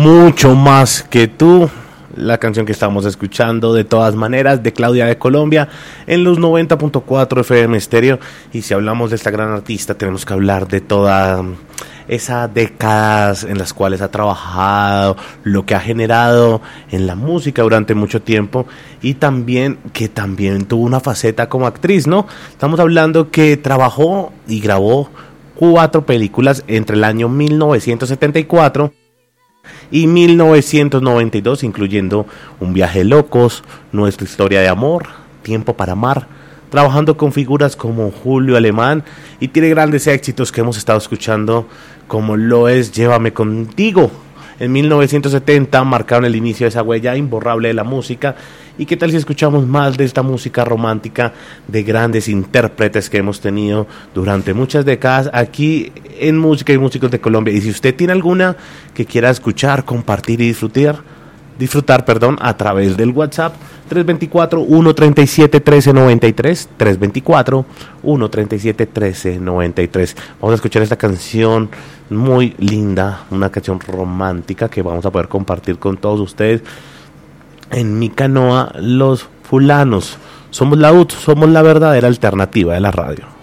Mucho más que tú. La canción que estamos escuchando, de todas maneras, de Claudia de Colombia, en los 90.4 FM Estéreo. Y si hablamos de esta gran artista, tenemos que hablar de toda esas décadas en las cuales ha trabajado, lo que ha generado en la música durante mucho tiempo, y también que también tuvo una faceta como actriz, ¿no? Estamos hablando que trabajó y grabó 4 películas entre el año 1974 y 1992, incluyendo Un viaje de locos, Nuestra historia de amor, Tiempo para amar, trabajando con figuras como Julio Alemán, y tiene grandes éxitos que hemos estado escuchando, como lo es Llévame contigo. En 1970 marcaron el inicio de esa huella imborrable de la música. ¿Y qué tal si escuchamos más de esta música romántica de grandes intérpretes que hemos tenido durante muchas décadas aquí en Música y Músicos de Colombia? Y si usted tiene alguna que quiera escuchar, compartir y disfrutar, a través del WhatsApp 324-137-1393, 324-137-1393. Vamos a escuchar esta canción muy linda, una canción romántica que vamos a poder compartir con todos ustedes. En mi canoa, los fulanos. Somos la UT, somos la verdadera alternativa de la radio.